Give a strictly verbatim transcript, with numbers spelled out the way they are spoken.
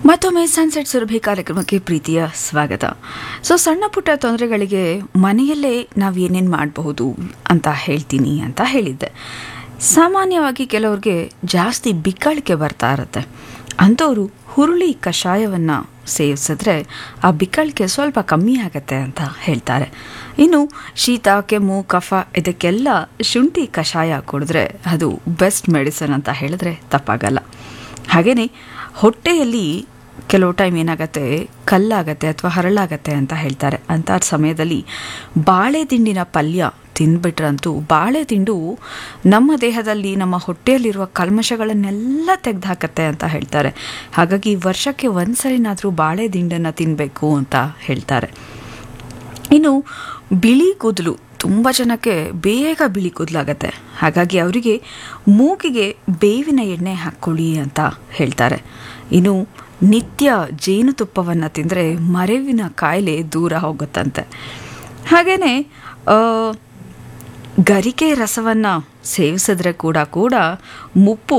ಮತ್ತೊಮ್ಮೆ ಸನ್ಸೆಟ್ ಸುರಭಿ ಕಾರ್ಯಕ್ರಮಕ್ಕೆ ಪ್ರೀತಿಯ ಸ್ವಾಗತ. ಸೊ ಸಣ್ಣ ಪುಟ್ಟ ತೊಂದರೆಗಳಿಗೆ ಮನೆಯಲ್ಲೇ ನಾವು ಏನೇನು ಮಾಡಬಹುದು ಅಂತ ಹೇಳ್ತೀನಿ ಅಂತ ಹೇಳಿದ್ದೆ. ಸಾಮಾನ್ಯವಾಗಿ ಕೆಲವ್ರಿಗೆ ಜಾಸ್ತಿ ಬಿಕ್ಕಳಿಕೆ ಬರ್ತಾ ಇರುತ್ತೆ. ಅಂಥವರು ಹುರುಳಿ ಕಷಾಯವನ್ನು ಸೇವಿಸಿದ್ರೆ ಆ ಬಿಕ್ಕಳಿಕೆ ಸ್ವಲ್ಪ ಕಮ್ಮಿ ಆಗತ್ತೆ ಅಂತ ಹೇಳ್ತಾರೆ. ಇನ್ನು ಶೀತ, ಕೆಮ್ಮು, ಕಫ ಇದಕ್ಕೆಲ್ಲ ಶುಂಠಿ ಕಷಾಯ ಕುಡಿದ್ರೆ ಅದು ಬೆಸ್ಟ್ ಮೆಡಿಸನ್ ಅಂತ ಹೇಳಿದ್ರೆ ತಪ್ಪಾಗಲ್ಲ. ಹಾಗೆಯೇ ಹೊಟ್ಟೆಯಲ್ಲಿ ಕೆಲವು ಟೈಮ್ ಏನಾಗುತ್ತೆ, ಕಲ್ಲಾಗತ್ತೆ ಅಥವಾ ಹರಳಾಗತ್ತೆ ಅಂತ ಹೇಳ್ತಾರೆ. ಅಂಥ ಸಮಯದಲ್ಲಿ ಬಾಳೆ ದಿಂಡಿನ ಪಲ್ಯ ತಿಂದ್ಬಿಟ್ರಂತೂ ಬಾಳೆ ದಿಂಡು ನಮ್ಮ ದೇಹದಲ್ಲಿ ನಮ್ಮ ಹೊಟ್ಟೆಯಲ್ಲಿರುವ ಕಲ್ಮಶಗಳನ್ನೆಲ್ಲ ತೆಗೆದುಹಾಕತ್ತೆ ಅಂತ ಹೇಳ್ತಾರೆ. ಹಾಗಾಗಿ ವರ್ಷಕ್ಕೆ ಒಂದ್ಸರಿನಾದರೂ ಬಾಳೆ ದಿಂಡನ್ನು ತಿನ್ನಬೇಕು ಅಂತ ಹೇಳ್ತಾರೆ. ಇನ್ನು ಬಿಳಿ ಕೂದಲು ತುಂಬ ಜನಕ್ಕೆ ಬೇಗ ಬಿಳಿ ಕೂದಲಾಗತ್ತೆ. ಹಾಗಾಗಿ ಅವರಿಗೆ ಮೂಗಿಗೆ ಬೇವಿನ ಎಣ್ಣೆ ಹಾಕ್ಕೊಳ್ಳಿ ಅಂತ ಹೇಳ್ತಾರೆ. ಇನ್ನು ನಿತ್ಯ ಜೇನುತುಪ್ಪವನ್ನು ತಿಂದರೆ ಮರೆವಿನ ಕಾಯಿಲೆ ದೂರ ಹೋಗುತ್ತಂತೆ. ಹಾಗೆಯೇ ಗರಿಕೆ ರಸವನ್ನು ಸೇವಿಸಿದ್ರೆ ಕೂಡ ಕೂಡ ಮುಪ್ಪು